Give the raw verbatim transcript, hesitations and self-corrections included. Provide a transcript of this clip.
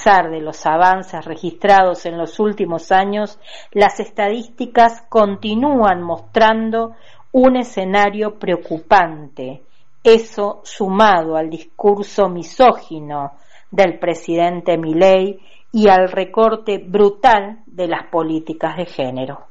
pesar de los avances registrados en los últimos años, las estadísticas continúan mostrando un escenario preocupante. Eso, sumado al discurso misógino del presidente Milei y al recorte brutal de las políticas de género.